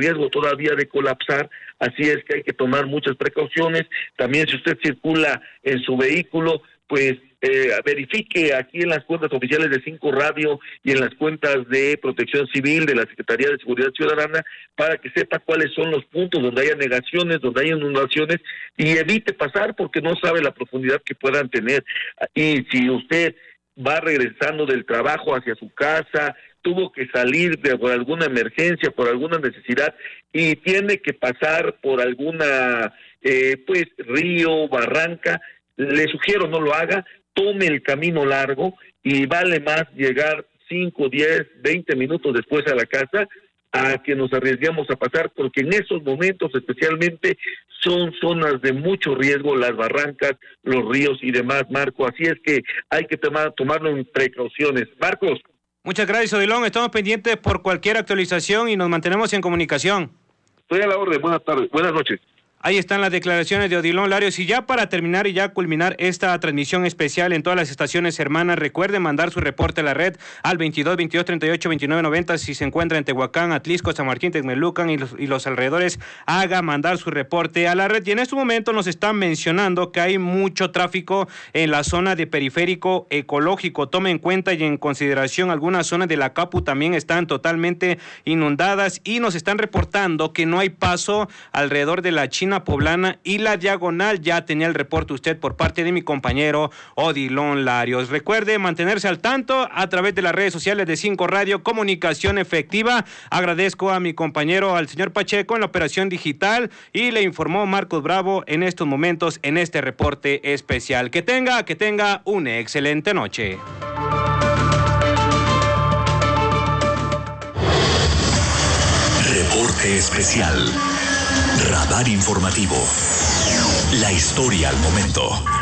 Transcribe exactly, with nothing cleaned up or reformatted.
riesgo todavía de colapsar, así es que hay que tomar muchas precauciones. También si usted circula en su vehículo, pues eh, verifique aquí en las cuentas oficiales de Cinco Radio y en las cuentas de Protección Civil de la Secretaría de Seguridad Ciudadana para que sepa cuáles son los puntos donde haya negaciones, donde hay inundaciones y evite pasar porque no sabe la profundidad que puedan tener. Y si usted va regresando del trabajo hacia su casa, tuvo que salir de, por alguna emergencia, por alguna necesidad y tiene que pasar por alguna eh, pues río, barranca, le sugiero no lo haga, tome el camino largo y vale más llegar cinco, diez, veinte minutos después a la casa a que nos arriesguemos a pasar, porque en esos momentos especialmente son zonas de mucho riesgo, las barrancas, los ríos y demás, Marco, así es que hay que tomar, tomarlo en precauciones. Marcos. Muchas gracias, Odilon, estamos pendientes por cualquier actualización y nos mantenemos en comunicación. Estoy a la orden, buenas tardes, buenas noches. Ahí están las declaraciones de Odilon Larios. Y ya para terminar y ya culminar esta transmisión especial en todas las estaciones hermanas, recuerden mandar su reporte a la red al veintidós, veintidós, treinta y ocho, veintinueve, noventa. Si se encuentra en Tehuacán, Atlisco, San Martín, Texmelucan y los, y los alrededores, haga mandar su reporte a la red. Y en este momento nos están mencionando que hay mucho tráfico en la zona de periférico ecológico. Tome en cuenta y en consideración algunas zonas de la Capu también están totalmente inundadas y nos están reportando que no hay paso alrededor de la China Poblana y la Diagonal. Ya tenía el reporte usted por parte de mi compañero Odilon Larios. Recuerde mantenerse al tanto a través de las redes sociales de Cinco Radio, comunicación efectiva. Agradezco a mi compañero, al señor Pacheco, en la operación digital, y le informó Marcos Bravo en estos momentos en este reporte especial. Que tenga, que tenga una excelente noche. Reporte especial. Radar informativo. La historia al momento.